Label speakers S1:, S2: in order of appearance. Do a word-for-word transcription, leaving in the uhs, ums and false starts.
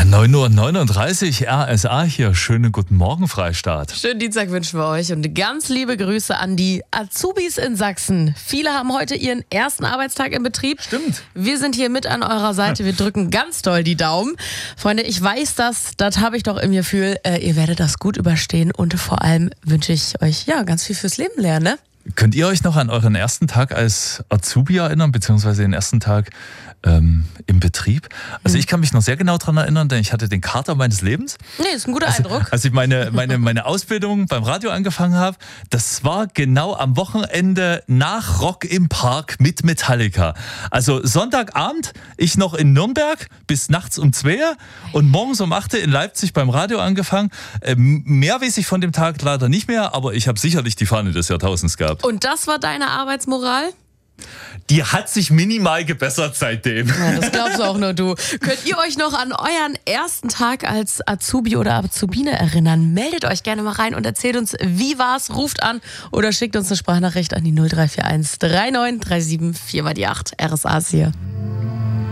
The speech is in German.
S1: Ja, neun Uhr neununddreißig, R S A hier. Schönen guten Morgen, Freistaat.
S2: Schönen Dienstag wünschen wir euch und ganz liebe Grüße an die Azubis in Sachsen. Viele haben heute ihren ersten Arbeitstag im Betrieb.
S1: Stimmt.
S2: Wir sind hier mit an eurer Seite. Wir drücken ganz doll die Daumen. Freunde, ich weiß das, das habe ich doch im Gefühl. Äh, ihr werdet das gut überstehen und vor allem wünsche ich euch ja ganz viel fürs Leben lernen, ne?
S1: Könnt ihr euch noch an euren ersten Tag als Azubi erinnern, beziehungsweise den ersten Tag ähm, im Betrieb? Also ich kann mich noch sehr genau daran erinnern, denn ich hatte den Kater meines Lebens.
S2: Nee, ist ein guter
S1: also,
S2: Eindruck.
S1: Als ich meine, meine, meine Ausbildung beim Radio angefangen habe, das war genau am Wochenende nach Rock im Park mit Metallica. Also Sonntagabend, ich noch in Nürnberg bis nachts um zwei und morgens um acht in Leipzig beim Radio angefangen. Ähm, mehr weiß ich von dem Tag leider nicht mehr, aber ich habe sicherlich die Fahne des Jahrtausends gehabt.
S2: Und das war deine Arbeitsmoral?
S1: Die hat sich minimal gebessert seitdem.
S2: Ja, das glaubst auch nur du. Könnt ihr euch noch an euren ersten Tag als Azubi oder Azubine erinnern? Meldet euch gerne mal rein und erzählt uns, wie war's, ruft an oder schickt uns eine Sprachnachricht an die null drei vier eins drei neun drei sieben vier mal die acht. R S A ist hier.